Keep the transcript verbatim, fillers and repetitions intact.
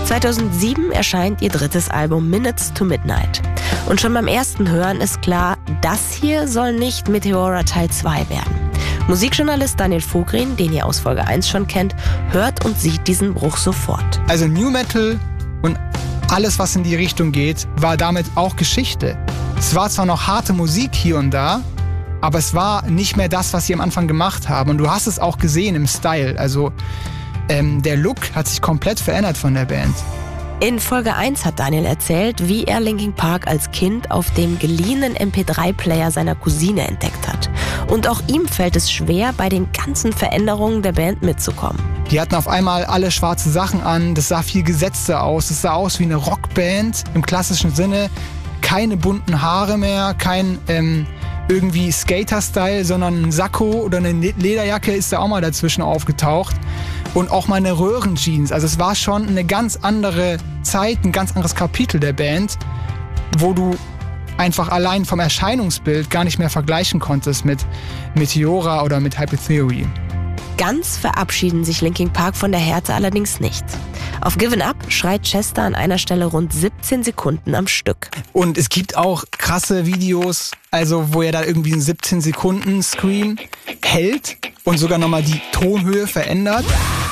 zweitausendsieben erscheint ihr drittes Album Minutes to Midnight. Und schon beim ersten Hören ist klar, das hier soll nicht Meteora Teil zwei werden. Musikjournalist Daniel Vogrin, den ihr aus Folge eins schon kennt, hört und sieht diesen Bruch sofort. Also New Metal und alles, was in die Richtung geht, war damit auch Geschichte. Es war zwar noch harte Musik hier und da, aber es war nicht mehr das, was sie am Anfang gemacht haben. Und du hast es auch gesehen im Style. Also ähm, der Look hat sich komplett verändert von der Band. In Folge eins hat Daniel erzählt, wie er Linkin Park als Kind auf dem geliehenen M P drei Player seiner Cousine entdeckt hat. Und auch ihm fällt es schwer, bei den ganzen Veränderungen der Band mitzukommen. Die hatten auf einmal alle schwarze Sachen an, das sah viel gesetzter aus, es sah aus wie eine Rockband im klassischen Sinne. Keine bunten Haare mehr, kein ähm, irgendwie Skater-Style, sondern ein Sakko oder eine Lederjacke ist da auch mal dazwischen aufgetaucht. Und auch mal eine Röhrenjeans. Also es war schon eine ganz andere Zeit, ein ganz anderes Kapitel der Band, wo du einfach allein vom Erscheinungsbild gar nicht mehr vergleichen konntest mit Meteora oder mit Hybrid Theory. Ganz verabschieden sich Linkin Park von der Härte allerdings nicht. Auf Given Up schreit Chester an einer Stelle rund siebzehn Sekunden am Stück. Und es gibt auch krasse Videos, also wo er da irgendwie einen siebzehn Sekunden Scream hält und sogar nochmal die Tonhöhe verändert.